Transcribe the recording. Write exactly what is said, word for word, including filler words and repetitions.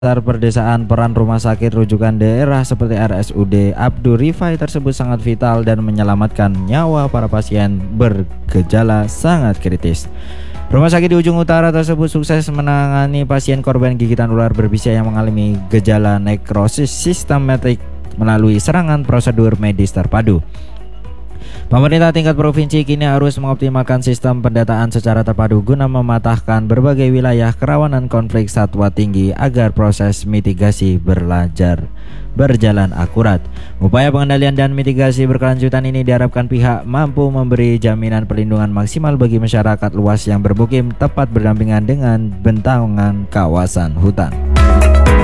Sekitar perdesaan, peran rumah sakit rujukan daerah seperti R S U D Abdur Rifai tersebut sangat vital dan menyelamatkan nyawa para pasien bergejala sangat kritis. Rumah sakit di ujung utara tersebut sukses menangani pasien korban gigitan ular berbisa yang mengalami gejala nekrosis sistematik melalui serangan prosedur medis terpadu. Pemerintah tingkat provinsi kini harus mengoptimalkan sistem pendataan secara terpadu guna mematahkan berbagai wilayah kerawanan konflik satwa tinggi agar proses mitigasi berlancar berjalan akurat. Upaya pengendalian dan mitigasi berkelanjutan ini diharapkan pihak mampu memberi jaminan perlindungan maksimal bagi masyarakat luas yang bermukim tepat berdampingan dengan bentangan kawasan hutan.